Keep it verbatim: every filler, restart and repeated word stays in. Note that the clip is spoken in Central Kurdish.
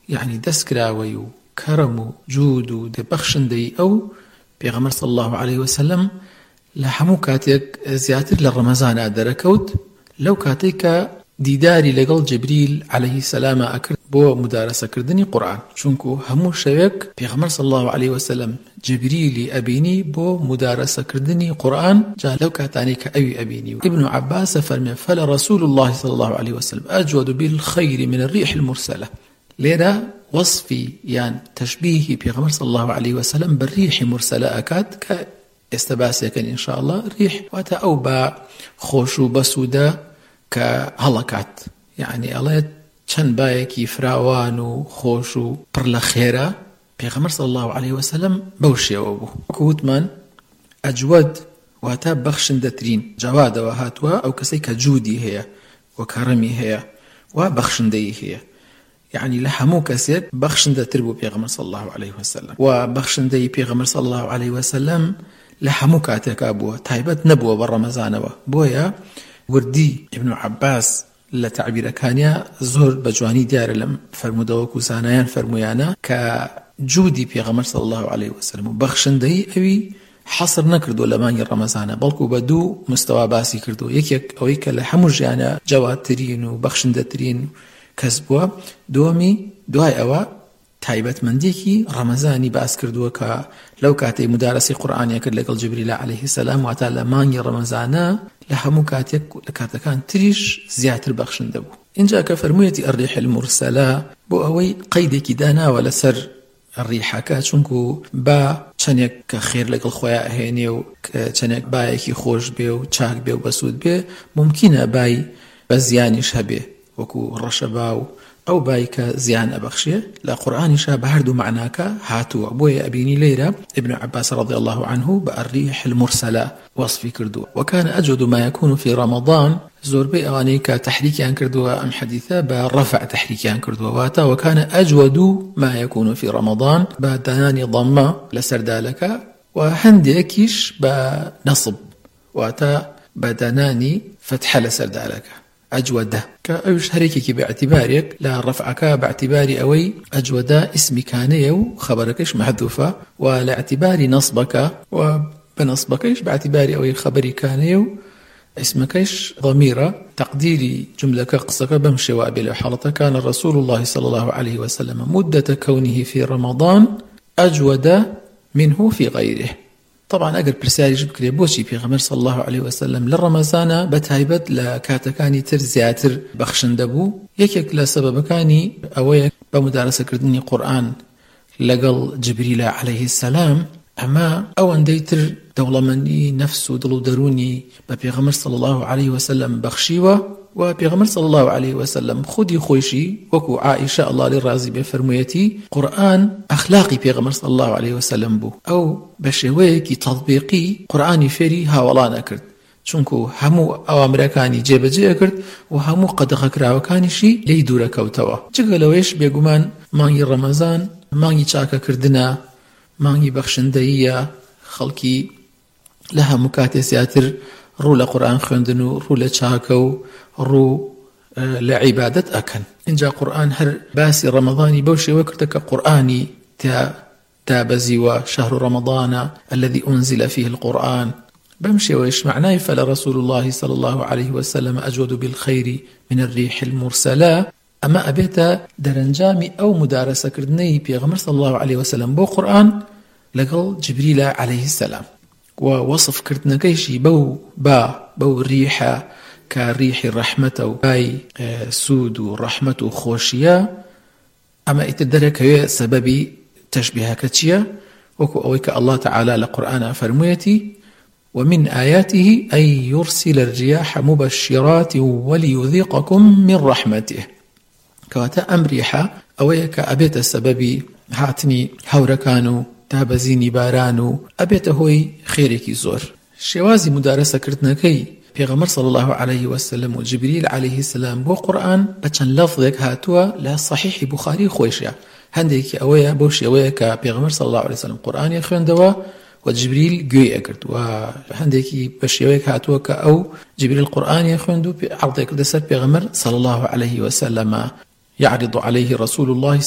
يعني دەستکراوەی و کەرەم و جود و دەبەخشندەی ئەو پێغەمبەر صلی الله عليه وسلم لە هەموو کاتێک زیاتر لە ڕەمەزانە دەرەکەوت لەو کاتێک کە دیداری لەگەڵ جبریل عليه السلام ئەکرد بۆ مدارەسەکردنی قورئان، چونکو هەموو شەوێک پێغەمبەر صلی الله عليه وسلم جبریلی ئەبینی بۆ مدارەسەکردنی قورئان، جا لەو کاتانی کە ئەوی ئەبینی. ابن عباس فەرمێ فلرسول الله صلى الله عليه وسلم أجود بالخير من الريح المرسلة. لێرە وەصفی یان تەشبیهی پێغەمبەر صلی الله عليه وسلم بالريح مرسلة ئەکات کە ئێستا باسێکن إن شاء الله. ریح واتە ئەو بە خۆش و بەسوودە کە هەڵەکات، یعنی ئەڵێت چەند بایەکی فراوان و خۆش و پڕ لە خێرە. پێغەمبەر صلی الله عليه وسلم بەو شێوە بوو. وەکووتمان ئەجوەد واتە بەخشندەترین، جەوادەوە هاتووە ئەو کەسەی کە جوودی هەیە و کەڕەمی هەیە و بەخشندەی هەیە، يعني لحمو كسيت بخشندة تربو بيغمر صلى الله عليه وسلم، وبخشندة بيغمر صلى الله عليه وسلم لحمو كاتك أبوه تايبت نبوه بالرمزان بويا. وردي ابن عباس لتعبير كانيا زهر بجواني ديار لم فرمودوك وسانيان فرميانا كجودي بيغمر صلى الله عليه وسلم وبخشندة أبي حصر نكردو لماني رمضان بلكو بدو مستوى باسي كردو يك يك أو يك لحمو جانا جواد ترين وبخشندة ترين كسبوا دومي دعاء أوا تايبت منديكي رمضاني باس كردوا كا لو كاتي مدارسي قرآن يكر لقل جبريل عليه السلام وعتالا ماني رمضانا لحمو كاتيك لكاتا كان تريش زيادة البخشن دبو. إن جاك فرميتي الريح المرسلة بو أوي قيدك دانا ولا سر الريحة كاتشنكو با چنك كخير لقل خويا هينيو چنك بايكي خوش بيو چاك بيو بسود بيو ممكنة باي بزيانيش هبه وكو الرشباو أو بايك زيان أبخشي لا قرآن شاب هردو معناك هاتو أبوي أبيني ليرة ابن عباس رضي الله عنه بالريح المرسلة وصفي كردو. وكان أجود ما يكون في رمضان زور بي أغانيك تحريكي عن كردو أم حديثة بالرفع تحريكي عن كردو واتا. وكان أجود ما يكون في رمضان بدناني ضمة لسردالك وهنديكيش بنصب واتا بدناني فتح لسردالك أجودة كأوش هريكي باعتبارك لا رفعك باعتبار أوي أجودة اسم كانية وخبركش محذوفة، ولا اعتبار نصبك وبنصبكش باعتبار أوي خبري كانية اسمكش ضميرة تقديري جملة قصك بمشي وابل حالة. كان الرسول الله صلى الله عليه وسلم مدة كونه في رمضان أجود منه في غيره. طبعا أجر برسالي جب كري بوشي بيغمر صلى الله عليه وسلم للرمضان بتهيبت لكاتكاني تر زياتر بخشن دبو يكيك لسبب كاني أويك بمدارسة كردني قرآن لقل جبريل عليه السلام، أما أوان ديتر دولة مني نفس ودلو دروني ببيغمر صلى الله عليه وسلم بخشيوة. وبيغمر صلى الله عليه وسلم خودي خوشي وكو عائشة الله للرازي بفرميتي قرآن أخلاقي بيغمر صلى الله عليه وسلم بو أو بشويكي تطبيقي قرآني فيري هاولان أكرد، چونكو همو أوامركاني جيب جي أكرد وهمو قد غكراوكاني شي ليدورا كوتوا. جغلويش بيقومان ماني رمضان ماني چاكا كردنا ماني بخشندهية خلقي لها مكاتي سياتر رو لقرآن خندنو رو لچاكو رو لعبادة أكن. إن جاء قرآن هر باسي رمضاني بوشي وكرتك قرآني تا تابزي وشهر رمضان الذي أنزل فيه القرآن بمشي وإيش معناه. فلرسول الله صلى الله عليه وسلم أجود بالخير من الريح المرسلة. أما أبيت درنجامي أو مدارسة كردني بيغمر صلى الله عليه وسلم بو قرآن لقل جبريل عليه السلام ووصف كردنا كيشي بو با بو الريحة كريح الرحمة باي سود ورحمة خوشية. أما إتدرك سببي تشبيه كتشيا وكو أويك الله تعالى لقرآن فرميتي ومن آياته أن يرسل الرياح مبشرات وليذيقكم من رحمته. كواتا أمريحة أويك أبيت السببي هاتني هوركانو تابزيني بارانو أبيت هوي خيركي زور. شوازي مدارسة كرتناكي پیغمبر صلى الله عليه وسلم وجبريل عليه السلام بو قرآن بچن لفظك هاتوا لا صحيح بخاري خوشيا هنديك أويا بوشي أويا كبيغمبر صلى الله عليه وسلم قرآن يخوان دوا وجبريل جوي أكرد وهنديك بشي أويا هاتوا كأو جبريل القرآن يخوان دو عرض يكرد سر بيغمبر صلى الله عليه وسلم يعرض عليه رسول الله